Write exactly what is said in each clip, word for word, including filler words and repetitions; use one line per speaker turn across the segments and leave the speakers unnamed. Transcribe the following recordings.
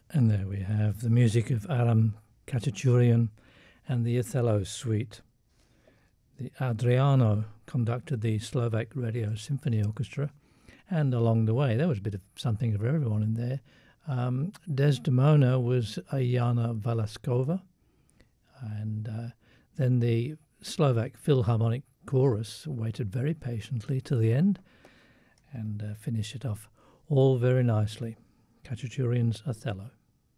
And there we have the music of Aram Khachaturian and the Othello Suite. The Adriano conducted the Slovak Radio Symphony Orchestra, and along the way there was a bit of something for everyone in there. Um, Desdemona was Ayana Valaskova, and uh, then the Slovak Philharmonic Chorus waited very patiently to the end and uh, finished it off all very nicely. Khachaturian's Othello.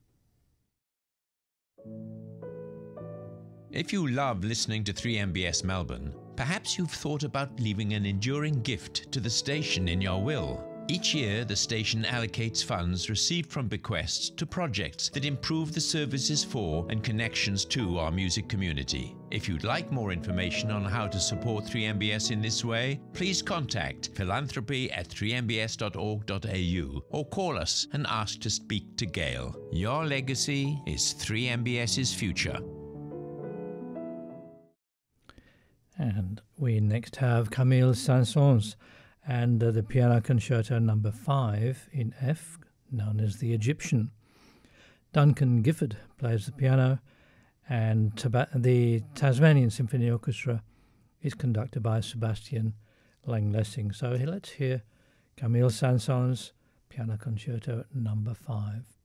If you love listening to three M B S Melbourne, perhaps you've thought about leaving an enduring gift to the station in your will. Each year, the station allocates funds received from bequests to projects that improve the services for and connections to our music community. If you'd like more information on how to support three M B S in this way, please contact philanthropy at three m b s dot org dot a u or call us and ask to speak to Gail. Your legacy is three M B S's future.
And we next have Camille Saint-Saëns and uh, the Piano Concerto number five in F, known as the Egyptian. Duncan Gifford plays the piano, and Taba- the Tasmanian Symphony Orchestra is conducted by Sebastian Langlessing. So let's hear Camille Saint-Saëns Piano Concerto number five.